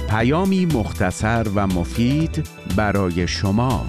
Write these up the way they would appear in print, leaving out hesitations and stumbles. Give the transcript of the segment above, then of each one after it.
پیامی مختصر و مفید برای شما.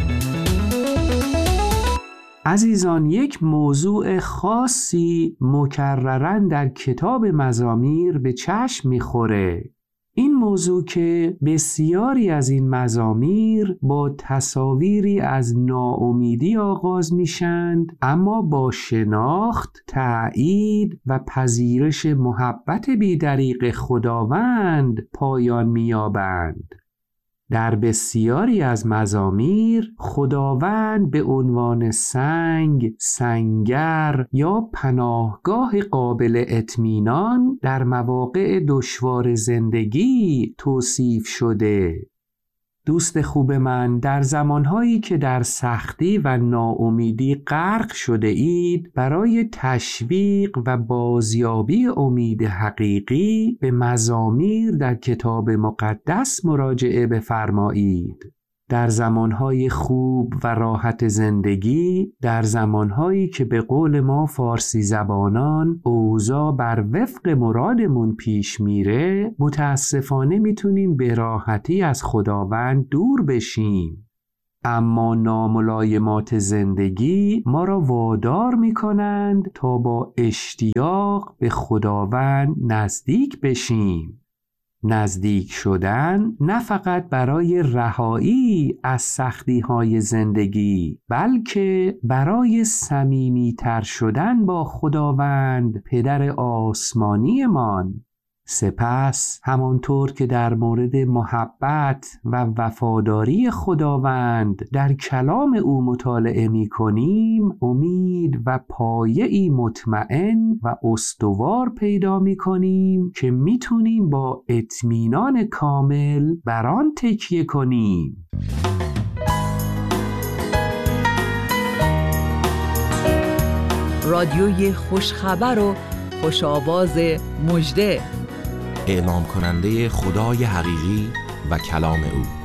عزیزان، یک موضوع خاصی مکرراً در کتاب مزامیر به چشم می‌خوره. این موضوع که بسیاری از این مزامیر با تصاویری از ناامیدی آغاز میشند، اما با شناخت، تأیید و پذیرش محبت بی‌دریغ خداوند پایان می‌یابند. در بسیاری از مزامیر خداوند به عنوان سنگ، سنگر یا پناهگاه قابل اطمینان در مواقع دشوار زندگی توصیف شده. دوست خوب من، در زمانهایی که در سختی و ناامیدی غرق شده اید، برای تشویق و بازیابی امید حقیقی به مزامیر در کتاب مقدس مراجعه بفرمایید. در زمانهای خوب و راحت زندگی، در زمانهایی که به قول ما فارسی زبانان اوضاع بر وفق مرادمون پیش میره، متاسفانه میتونیم به راحتی از خداوند دور بشیم. اما ناملایمات زندگی ما را وادار میکنند تا با اشتیاق به خداوند نزدیک بشیم. نزدیک شدن نه فقط برای رهایی از سختی‌های زندگی، بلکه برای صمیمی‌تر شدن با خداوند پدر آسمانی من. سپس همانطور که در مورد محبت و وفاداری خداوند در کلام او مطالعه می کنیم، امید و پایه‌ای مطمئن و استوار پیدا می کنیم که می تونیم با اطمینان کامل بر آن تکیه کنیم. رادیوی خوشخبر و خوش آواز مژده، اعلام کننده خدای حقیقی و کلام او.